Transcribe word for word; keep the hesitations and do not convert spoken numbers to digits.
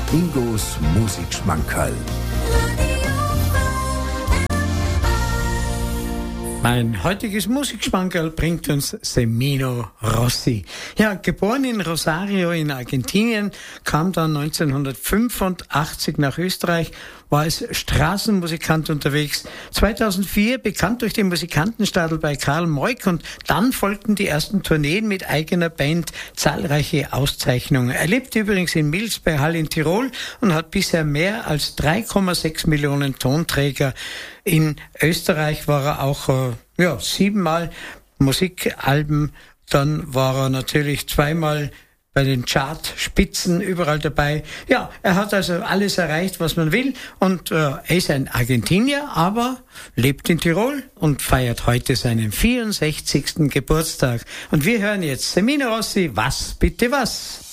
Ingos Musikschmankerl. Mein heutiges Musikschmankerl bringt uns Semino Rossi. Ja, geboren in Rosario in Argentinien, kam dann neunzehnhundertfünfundachtzig nach Österreich, war als Straßenmusikant unterwegs. zweitausendvier bekannt durch den Musikantenstadel bei Karl Moik und dann folgten die ersten Tourneen mit eigener Band, zahlreiche Auszeichnungen. Er lebt übrigens in Mils bei Hall in Tirol und hat bisher mehr als drei Komma sechs Millionen Tonträger. In Österreich war er auch äh, ja, siebenmal Musikalben, dann war er natürlich zweimal bei den Chartspitzen überall dabei. Ja, er hat also alles erreicht, was man will. Und äh, er ist ein Argentinier, aber lebt in Tirol und feiert heute seinen vierundsechzigsten Geburtstag. Und wir hören jetzt Semino Rossi, Was bitte was?